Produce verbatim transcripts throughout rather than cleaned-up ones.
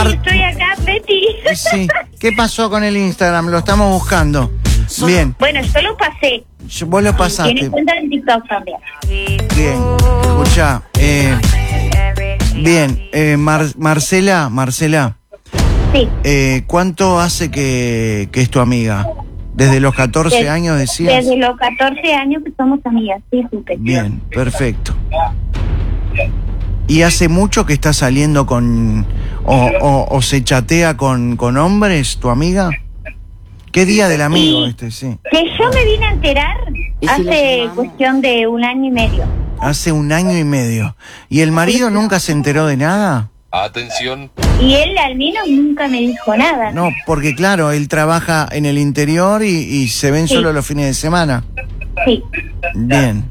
Mar... estoy acá, Betty. Sí. ¿Qué pasó con el Instagram? Lo estamos buscando. Bien. Bueno, yo lo pasé. Yo, vos lo pasaste. Tiene cuenta en TikTok también. Bien. Escuchá. Eh, bien. Eh, Mar Marcela, Marcela. Sí. Eh, ¿Cuánto hace que, que es tu amiga? ¿Desde los catorce Desde, años decías? Desde los catorce años que somos amigas, sí, supe. Bien, perfecto. ¿Y hace mucho que está saliendo con... o, o, o se chatea con, con hombres, tu amiga? ¿Qué día del amigo y este, sí? Que yo me vine a enterar hace cuestión de un año y medio. Hace un año y medio. ¿Y el marido nunca se enteró de nada? Atención. Y él al menos nunca me dijo nada. No, porque claro, él trabaja en el interior y, y se ven sí. solo los fines de semana. Sí. Bien.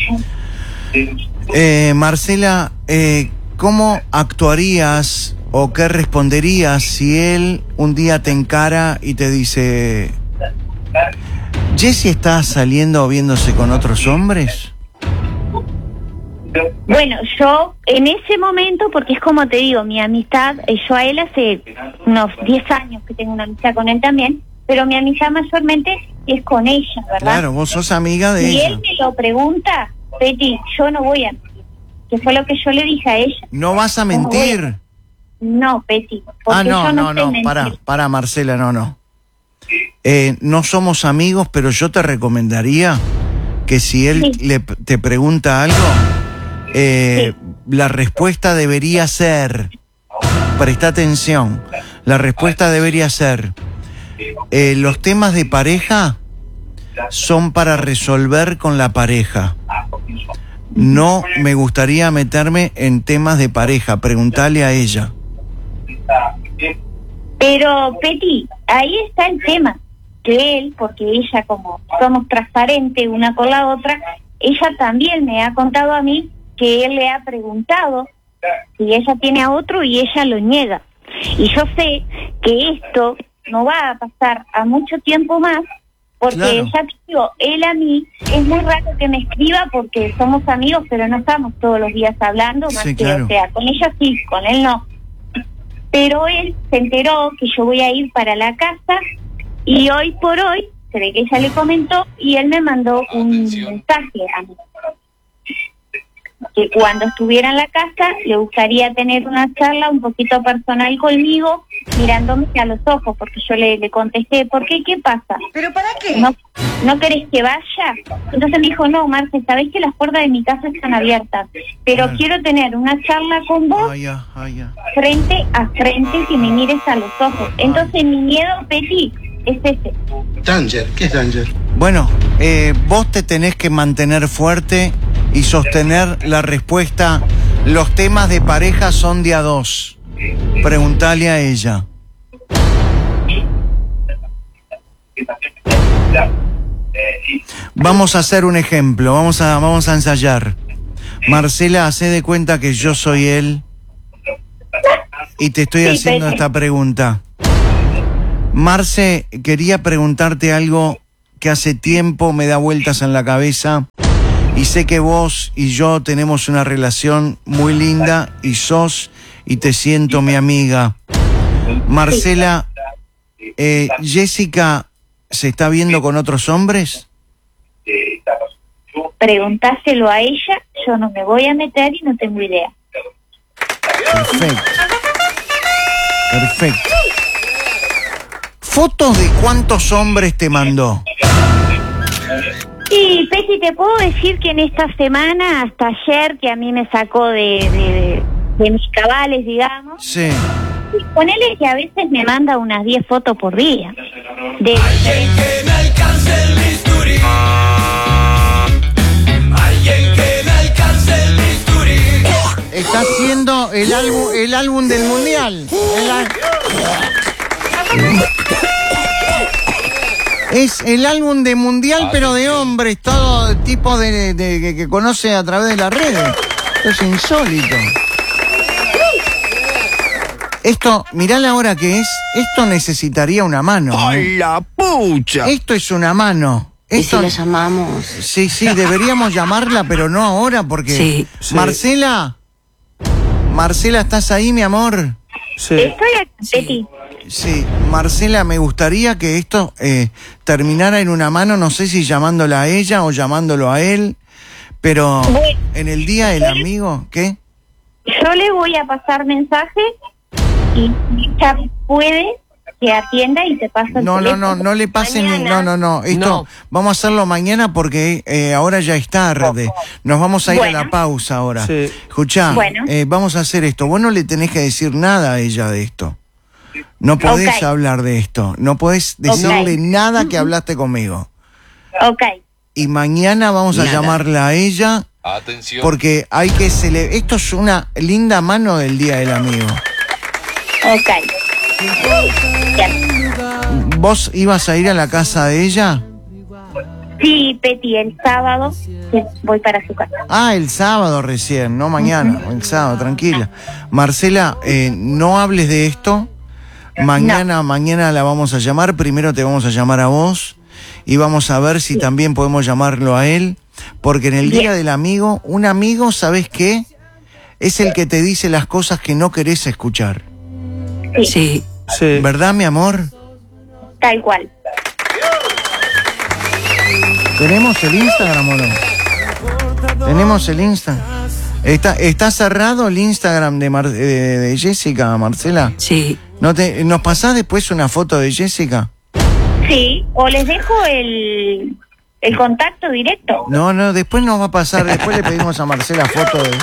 Eh, Marcela, eh, ¿cómo actuarías o qué responderías si él un día te encara y te dice: ¿Jessie está saliendo o viéndose con otros hombres? Bueno, yo en ese momento, porque es como te digo, mi amistad, yo a él hace unos diez años que tengo una amistad con él también, pero mi amistad mayormente es con ella, ¿verdad? Claro, vos sos amiga de y ella. Y él me lo pregunta, Betty, yo no voy a mentir, que fue lo que yo le dije a ella. ¿No vas a mentir? No, Betty, porque ah, no, yo no, no, no, para, para Marcela, no, no. Eh, no somos amigos, pero yo te recomendaría que si él sí. le, te pregunta algo... Eh, sí. La respuesta debería ser, presta atención, la respuesta debería ser, eh, los temas de pareja son para resolver con la pareja. No me gustaría meterme en temas de pareja, preguntale a ella. Pero, Peti, ahí está el tema, que él, porque ella, como somos transparentes una con la otra, ella también me ha contado a mí que él le ha preguntado si ella tiene a otro y ella lo niega. Y yo sé que esto no va a pasar a mucho tiempo más, porque claro. ya te digo, él a mí es muy raro que me escriba porque somos amigos, pero no estamos todos los días hablando, más sí, que, claro. o sea, con ella sí, con él no. Pero él se enteró que yo voy a ir para la casa y hoy por hoy, se ve que ella le comentó y él me mandó un mensaje a mí. Que cuando estuviera en la casa le gustaría tener una charla un poquito personal conmigo, mirándome a los ojos, porque yo le, le contesté, ¿por qué? ¿Qué pasa? ¿Pero para qué? ¿No, ¿no querés que vaya? Entonces me dijo, no, Marce, sabés que las puertas de mi casa están abiertas, pero ah. quiero tener una charla con vos ah, ya, ah, ya. frente a frente, que me mires a los ojos. Entonces mi miedo, Peti, es ese. Danger, ¿qué es danger? Bueno, eh, vos te tenés que mantener fuerte y sostener la respuesta. Los temas de pareja son de a dos. Preguntale a ella. Vamos a hacer un ejemplo, vamos a, vamos a ensayar. Marcela, hacé de cuenta que yo soy él y te estoy haciendo esta pregunta. Marce, quería preguntarte algo que hace tiempo me da vueltas en la cabeza y sé que vos y yo tenemos una relación muy linda y sos y te siento mi amiga. Marcela, eh, ¿Jessica se está viendo con otros hombres? Preguntáselo a ella, yo no me voy a meter y no tengo idea. Perfecto. Perfecto. ¿Fotos de cuántos hombres te mandó? Sí, Peti, te puedo decir que en esta semana, hasta ayer, que a mí me sacó de, de, de mis cabales, digamos. Sí. Ponele que a veces me manda unas diez fotos por día. De... Alguien que me alcance el bisturí. Alguien que me alcance el bisturí. Está haciendo el álbum, el álbum del mundial. El al... Es el álbum de mundial, pero de hombres, todo tipo de, de, de que conoce a través de las redes. Esto es insólito. Esto, mirá la hora que es. Esto necesitaría una mano. ¡Ay, ¿eh? la pucha! Esto es una mano. Esto... ¿Y si la llamamos? Sí, sí, deberíamos llamarla, pero no ahora, porque... Sí, sí. Marcela, Marcela, ¿estás ahí, mi amor? Sí. Estoy aquí, Peti. Sí, Marcela, me gustaría que esto eh, terminara en una mano, no sé si llamándola a ella o llamándolo a él, pero Bueno, en el día del amigo, ¿qué? Yo le voy a pasar mensaje y ya puede que atienda y te pasa el No, no, teléfono. no, no le pasen, Mañana. no, no, no, esto No. vamos a hacerlo mañana porque eh, ahora ya es tarde, nos vamos a ir Bueno. a la pausa ahora. Sí. Escuchá, Bueno. eh, vamos a hacer esto, vos no le tenés que decir nada a ella de esto, no podés Ok. hablar de esto, no podés decirle Ok. nada que hablaste conmigo. Ok, Y mañana vamos a Nada. llamarla a ella Atención. porque hay que celebrar. Esto es una linda mano del Día del Amigo. ok. Bien. ¿Vos ibas a ir a la casa de ella? Sí, Peti, el sábado sí, voy para su casa. Ah, el sábado recién, no mañana, el sábado, tranquila. Marcela, eh, no hables de esto. Mañana, mañana la vamos a llamar. Primero te vamos a llamar a vos y vamos a ver si también podemos llamarlo a él. Porque en el Bien. Día del Amigo, un amigo, ¿sabes qué? Es el que te dice las cosas que no querés escuchar. Sí, Sí. Sí. ¿Verdad, mi amor? tal cual. ¿Tenemos el Instagram o no? ¿Tenemos el Instagram? ¿Está, está cerrado el Instagram de, Mar- de, de Jessica, Marcela? Sí. ¿No te, ¿Nos pasás después una foto de Jessica? Sí, o les dejo el, el contacto directo. No, no, después nos va a pasar, después le pedimos a Marcela foto de...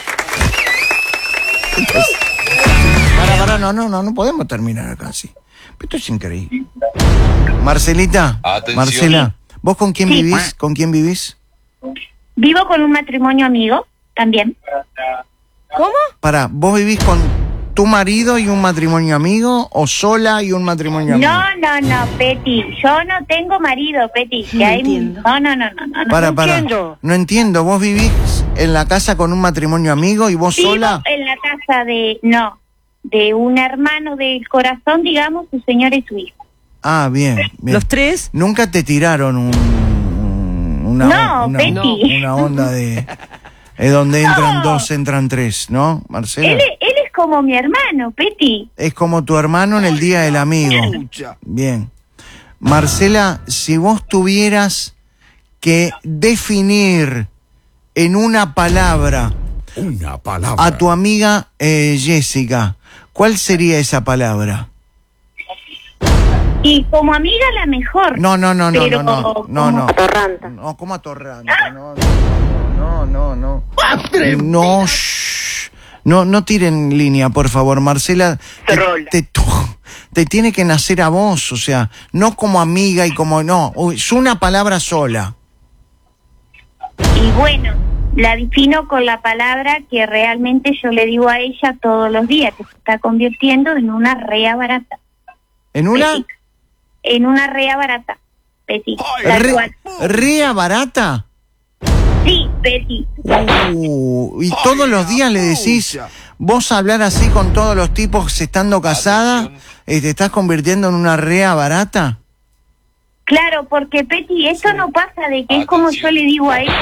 Para, para, no, no, no, no podemos terminar acá así. Esto es increíble. Marcelita, Atención. Marcela, ¿vos con quién Sí. vivís? ¿Con quién vivís? Vivo con un matrimonio amigo también. ¿Cómo? Para, ¿vos vivís con tu marido y un matrimonio amigo o sola y un matrimonio amigo? No, no, no, Peti. Yo no tengo marido, Peti. Que No hay- entiendo. no, no, no, no, no. no. Para, no para. entiendo. No entiendo, ¿vos vivís en la casa con un matrimonio amigo y vos Vivo sola? en la casa de, no, de un hermano del corazón, digamos, su señora y su hijo. Ah, bien, bien. ¿Los tres? ¿Nunca te tiraron un, un- una, No, una, Betty. una onda de... Es donde entran No. dos, entran tres, ¿no, Marcela? Él, es- él es como mi hermano, Peti. Es como tu hermano en el Día del Amigo. Bien. Marcela, si vos tuvieras que definir en una palabra Una palabra. a tu amiga eh, Jessica, ¿cuál sería esa palabra? Y como amiga la mejor. No, no, no, no, Pero no, no, no, no. Atorranta. No, como atorrante, no, no, no, no, no. No, shh. no, no tiren línea, por favor, Marcela. Te, te, tu- te tiene que nacer a vos, o sea, no como amiga y como, no, es una palabra sola. Y bueno, la defino con la palabra que realmente yo le digo a ella todos los días, que se está convirtiendo en una rea barata. ¿En una? Peti. En una rea barata, Peti. Tal Re- cual. ¿Rea barata? Sí, Peti. Uh, y todos los días le decís, vos hablar así con todos los tipos estando casada, eh, ¿te estás convirtiendo en una rea barata? Claro, porque Peti, esto no pasa de que es como yo le digo a ella.